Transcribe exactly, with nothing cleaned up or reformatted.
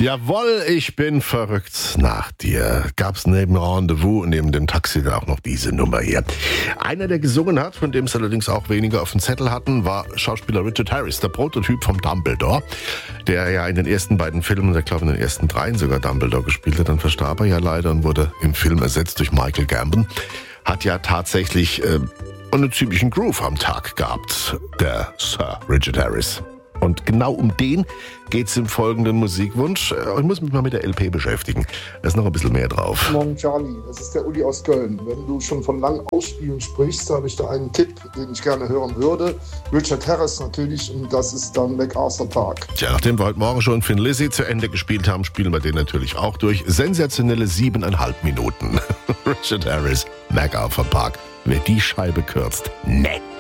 Jawohl, ich bin verrückt nach dir. Gab's neben Rendezvous und neben dem Taxi da auch noch diese Nummer hier. Einer, der gesungen hat, von dem es allerdings auch weniger auf dem Zettel hatten, war Schauspieler Richard Harris, der Prototyp vom Dumbledore, der ja in den ersten beiden Filmen, ich glaube in den ersten dreien sogar Dumbledore gespielt hat. Dann verstarb er ja leider und wurde im Film ersetzt durch Michael Gambon. Hat ja tatsächlich äh, einen ziemlichen Groove am Tag gehabt, der Sir Richard Harris. Und genau um den geht's im folgenden Musikwunsch. Ich muss mich mal mit der L P beschäftigen. Da ist noch ein bisschen mehr drauf. Guten Morgen, Charlie. Das ist der Uli aus Köln. Wenn du schon von lang Ausspielen sprichst, habe ich da einen Tipp, den ich gerne hören würde. Richard Harris natürlich, und das ist dann MacArthur Park. Tja, nachdem wir heute Morgen schon Thin Lizzy zu Ende gespielt haben, spielen wir den natürlich auch durch. Sensationelle siebeneinhalb Minuten. Richard Harris, MacArthur Park. Wer die Scheibe kürzt, nett.